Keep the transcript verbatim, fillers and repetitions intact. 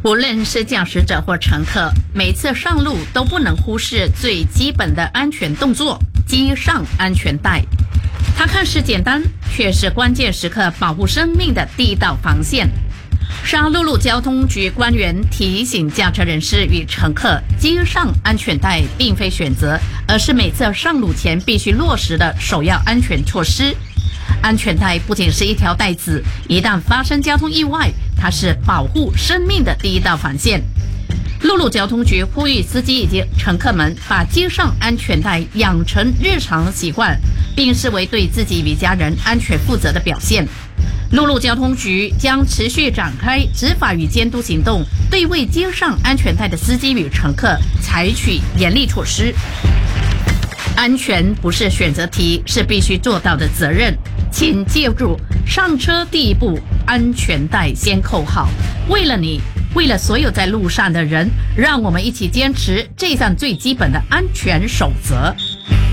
无论是驾驶者或乘客，每次上路都不能忽视最基本的安全动作——系上安全带。它看似简单，却是关键时刻保护生命的第一道防线。沙鹿路交通局官员提醒驾车人士与乘客，系上安全带并非选择，而是每次上路前必须落实的首要安全措施。安全带不仅是一条带子，一旦发生交通意外，它是保护生命的第一道防线。陆路交通局呼吁司机以及乘客们把系上安全带养成日常习惯，并视为对自己与家人安全负责的表现。陆路交通局将持续展开执法与监督行动，对未系上安全带的司机与乘客采取严厉措施。安全不是选择题，是必须做到的责任。请记住，上车第一步，安全带先扣好。为了你，为了所有在路上的人，让我们一起坚持这项最基本的安全守则。